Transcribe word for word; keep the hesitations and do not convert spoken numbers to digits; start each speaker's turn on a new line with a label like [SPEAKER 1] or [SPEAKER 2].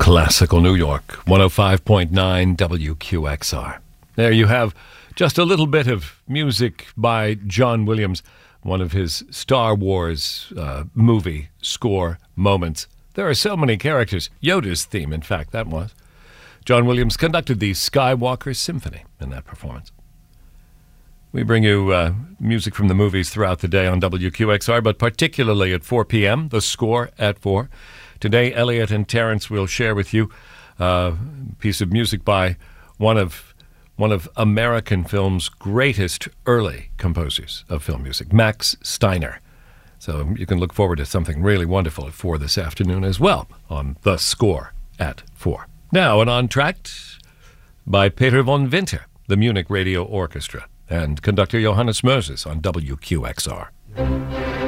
[SPEAKER 1] Classical New York, one oh five point nine W Q X R. There you have just a little bit of music by John Williams, one of his Star Wars uh, movie score moments. There are so many characters. Yoda's theme, in fact, that was. John Williams conducted the Skywalker Symphony in that performance. We bring you uh, music from the movies throughout the day on W Q X R, but particularly at four p.m., the score at four. Today, Elliot and Terrence will share with you uh, a piece of music by one of one of American film's greatest early composers of film music, Max Steiner. So you can look forward to something really wonderful at four this afternoon as well on The Score at four. Now, an entr'acte by Peter von Winter, the Munich Radio Orchestra, and conductor Johannes Moses on W Q X R.